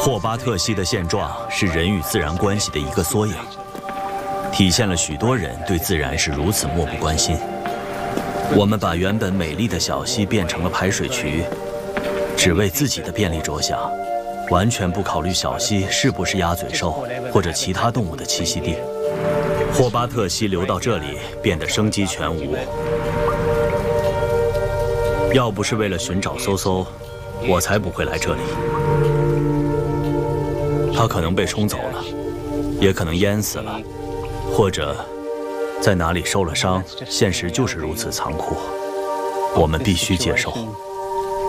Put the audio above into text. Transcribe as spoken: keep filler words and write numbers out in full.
霍巴特西的现状是人与自然关系的一个缩影，体现了许多人对自然是如此漠不关心。我们把原本美丽的小溪变成了排水渠，只为自己的便利着想，完全不考虑小溪是不是鸭嘴兽或者其他动物的栖息地。霍巴特溪流到这里变得生机全无。要不是为了寻找嗖嗖，我才不会来这里。它可能被冲走了，也可能淹死了，或者在哪里受了伤。现实就是如此残酷，我们必须接受。